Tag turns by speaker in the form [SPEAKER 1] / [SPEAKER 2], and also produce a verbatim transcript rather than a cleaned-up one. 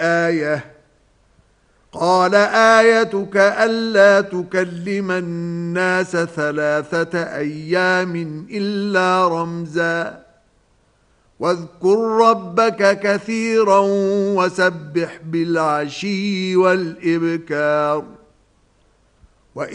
[SPEAKER 1] آية قال آيتك ألا تكلم الناس ثلاثة أيام إلا رمزا واذكر ربك كثيرا وسبح بالعشي والإبكار